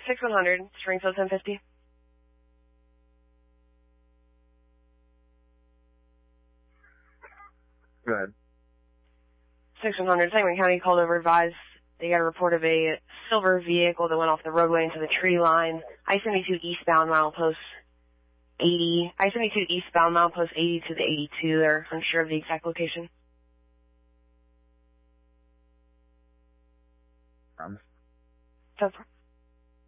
6100, Springfield 1050. Go ahead. 6100, Sangamon County called over, advised they got a report of a silver vehicle that went off the roadway into the tree line. I-72 eastbound milepost 80. I-72 eastbound milepost 80 to the 82. They're unsure of the exact location. Promise. So